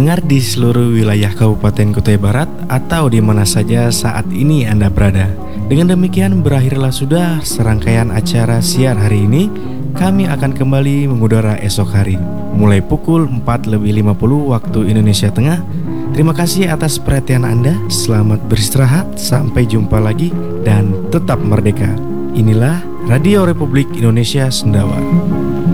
pendengar di seluruh wilayah Kabupaten Kutai Barat atau di mana saja saat ini Anda berada. Dengan demikian berakhirlah sudah serangkaian acara siar hari ini. Kami akan kembali mengudara esok hari mulai pukul 4:50 waktu Indonesia Tengah. Terima kasih atas perhatian Anda. Selamat beristirahat, sampai jumpa lagi dan tetap merdeka. Inilah Radio Republik Indonesia Sendawa.